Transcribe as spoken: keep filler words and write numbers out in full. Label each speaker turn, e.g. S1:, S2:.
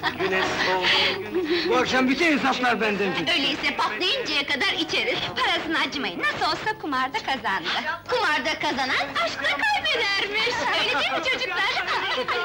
S1: Güneş soldu.
S2: Bu akşam bütün hesaplar benden.
S3: Öyleyse patlayıncaya kadar içeriz. Parasını acımayın, nasıl olsa kumarda kazandı. Kumarda kazanan aşkta kaybedermiş. Öyle değil mi çocuklar?